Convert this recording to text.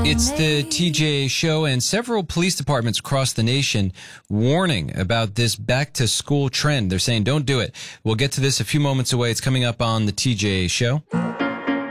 It's the TJ show, and several police departments across the nation warning about this back to school trend. They're saying don't do it. We'll get to this a few moments away. It's coming up on the TJ show.